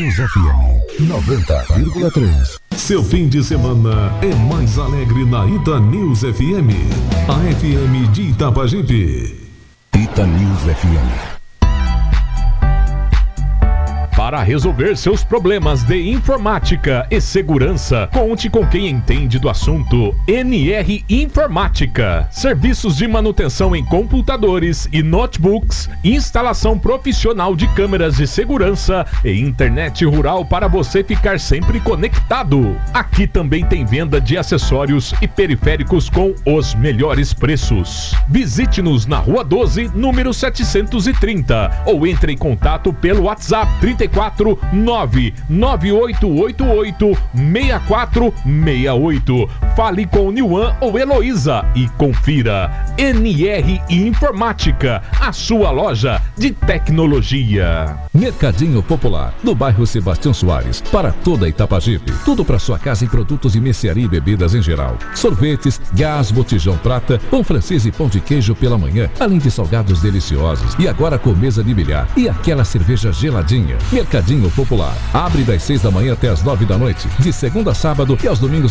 News FM 90,3. Seu fim de semana é mais alegre na Ita News FM, a FM de Itapajipe. Ita News FM. Para resolver seus problemas de informática e segurança, conte com quem entende do assunto. NR Informática. Serviços de manutenção em computadores e notebooks, instalação profissional de câmeras de segurança e internet rural para você ficar sempre conectado. Aqui também tem venda de acessórios e periféricos com os melhores preços. Visite-nos na Rua 12, número 730, ou entre em contato pelo WhatsApp 449-9888-6468. Fale com Nilwan ou Heloísa e confira. NR Informática, a sua loja de tecnologia. Mercadinho Popular, do bairro Sebastião Soares, para toda Itapajipe. Tudo para sua casa em produtos de mercearia e bebidas em geral. Sorvetes, gás, botijão prata, pão francês e pão de queijo pela manhã, além de salgados deliciosos. E agora com mesa de bilhar e aquela cerveja geladinha. Mercadinho Popular. Abre das 6 da manhã até as 9 da noite, de segunda a sábado e aos domingos